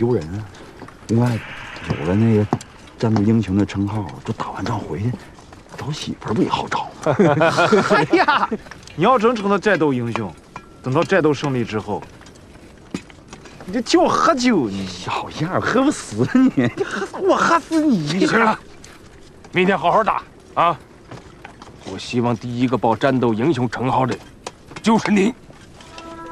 丢人啊。另外，有了那个战斗英雄的称号，这打完仗回去，找媳妇儿不也好找吗？ 哎呀，你要真成了战斗英雄，等到战斗胜利之后，你就请我喝酒，你小样，喝不死你！ 我喝死你！ 行了，明天好好打啊！我希望第一个报战斗英雄称号的，就是你。